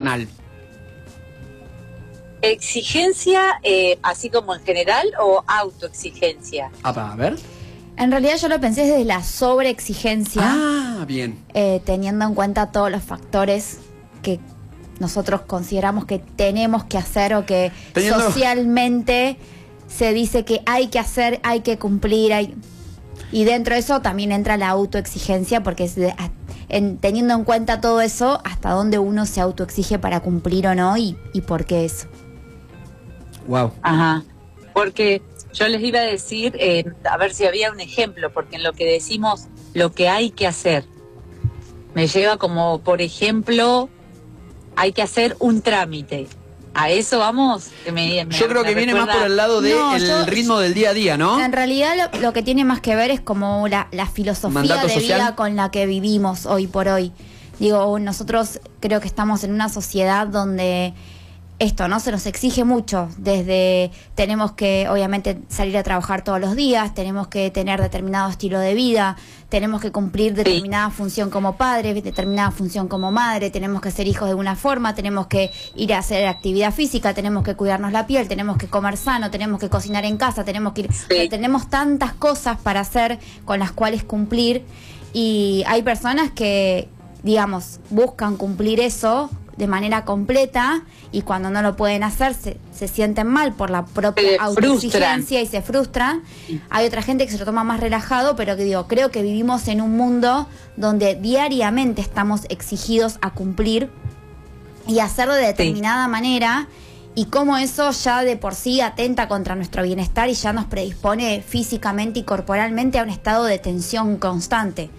personal? ¿Exigencia así como en general o autoexigencia? A ver. En realidad yo lo pensé desde la sobreexigencia. Ah, bien. Teniendo en cuenta todos los factores que nosotros consideramos que tenemos que hacer o que socialmente se dice que hay que hacer, hay que cumplir. Y dentro de eso también entra la autoexigencia, porque es teniendo en cuenta todo eso, hasta dónde uno se autoexige para cumplir o no y por qué eso. Wow. Ajá, porque yo les iba a decir, a ver si había un ejemplo, porque en lo que decimos lo que hay que hacer, me lleva como, por ejemplo, hay que hacer un trámite. ¿A eso vamos? Yo creo que viene más por el lado del ritmo del día a día, ¿no? En realidad lo que tiene más que ver es como la filosofía ¿Mandato de social? vida con la que vivimos hoy por hoy. Digo, nosotros creo que estamos en una sociedad donde esto, ¿no? Se nos exige mucho, desde tenemos que obviamente salir a trabajar todos los días, tenemos que tener determinado estilo de vida, tenemos que cumplir determinada función como padre, determinada función como madre, tenemos que ser hijos de una forma, tenemos que ir a hacer actividad física, tenemos que cuidarnos la piel, tenemos que comer sano, tenemos que cocinar en casa, tenemos que ir, o sea, tenemos tantas cosas para hacer con las cuales cumplir, y hay personas que, digamos, buscan cumplir eso de manera completa, y cuando no lo pueden hacer se sienten mal por la propia autoexigencia y se frustran. Hay otra gente que se lo toma más relajado, pero que digo, creo que vivimos en un mundo donde diariamente estamos exigidos a cumplir y hacerlo de determinada manera, y cómo eso ya de por sí atenta contra nuestro bienestar y ya nos predispone físicamente y corporalmente a un estado de tensión constante.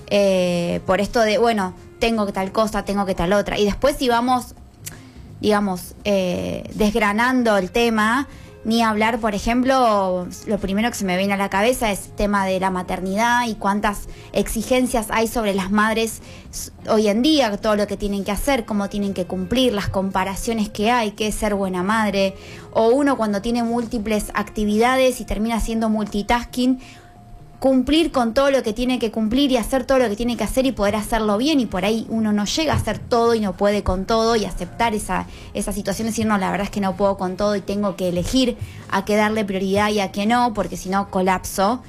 Por esto de, bueno, tengo que tal cosa, tengo que tal otra. Y después si vamos, digamos, desgranando el tema, ni hablar, por ejemplo, lo primero que se me viene a la cabeza es el tema de la maternidad y cuántas exigencias hay sobre las madres hoy en día, todo lo que tienen que hacer, cómo tienen que cumplir, las comparaciones que hay, qué es ser buena madre, o uno cuando tiene múltiples actividades y termina haciendo multitasking, cumplir con todo lo que tiene que cumplir y hacer todo lo que tiene que hacer y poder hacerlo bien, y por ahí uno no llega a hacer todo y no puede con todo, y aceptar esa situación, decir, no, la verdad es que no puedo con todo y tengo que elegir a qué darle prioridad y a qué no, porque si no colapso,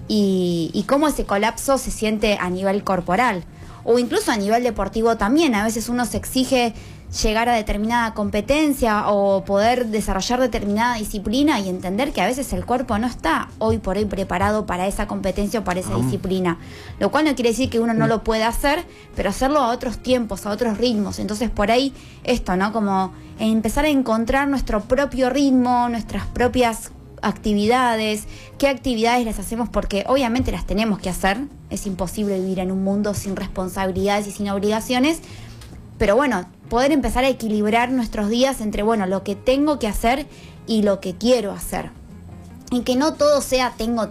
y cómo ese colapso se siente a nivel corporal o incluso a nivel deportivo también. A veces uno se exige llegar a determinada competencia o poder desarrollar determinada disciplina y entender que a veces el cuerpo no está hoy por hoy preparado para esa competencia o para esa disciplina, lo cual no quiere decir que uno no lo pueda hacer, pero hacerlo a otros tiempos, a otros ritmos. Entonces por ahí esto, ¿no? Como empezar a encontrar nuestro propio ritmo, nuestras propias actividades, qué actividades las hacemos, porque obviamente las tenemos que hacer, es imposible vivir en un mundo sin responsabilidades y sin obligaciones, pero bueno, poder empezar a equilibrar nuestros días entre, bueno, lo que tengo que hacer y lo que quiero hacer. Y que no todo sea tengo.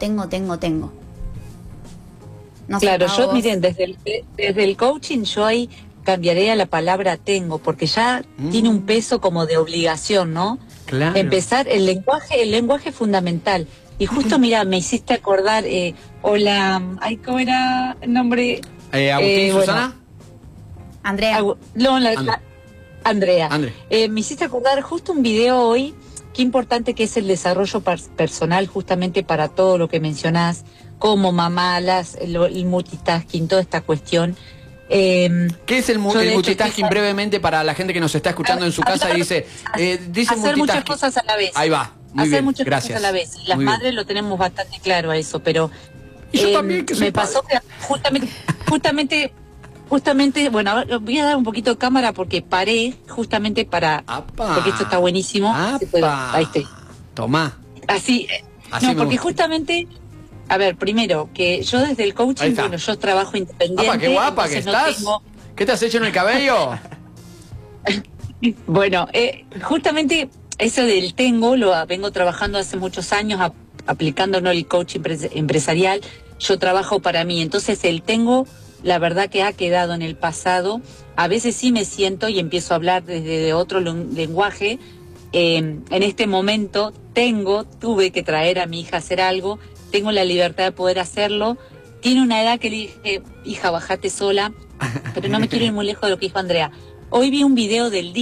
No sé, claro, yo, miren, desde el coaching yo ahí cambiaría la palabra tengo, porque ya tiene un peso como de obligación, ¿no? Claro. Empezar, el lenguaje es fundamental. Y justo, mira, me hiciste acordar, hola, ay, ¿cómo era el nombre? Agustín, Susana. Andrea. Andrea. Me hiciste acordar justo un video hoy, qué importante que es el desarrollo personal justamente para todo lo que mencionás, como mamá, el multitasking, toda esta cuestión. ¿Qué es el multitasking brevemente para la gente que nos está escuchando en su casa y dice hacer muchas cosas a la vez? Ahí va, muy bien, muchas gracias. cosas a la vez. Las madres lo tenemos bastante claro a eso, pero y yo también, que me pasó que justamente, bueno, ahora voy a dar un poquito de cámara porque paré justamente porque esto está buenísimo. Ahí estoy. Tomá. Así no, porque justamente, a ver, primero, que yo desde el coaching, bueno, yo trabajo independiente. ¡Qué guapa que estás! ¿Qué te has hecho en el cabello? Bueno, justamente eso del tengo, lo vengo trabajando hace muchos años, aplicando el coaching empresarial. Yo trabajo para mí, entonces el tengo, la verdad que ha quedado en el pasado. A veces sí me siento y empiezo a hablar desde otro lenguaje. En este momento tuve que traer a mi hija a hacer algo, tengo la libertad de poder hacerlo. Tiene una edad que le dije, hija, bajate sola, pero no me quiero ir muy lejos de lo que dijo Andrea. Hoy vi un video del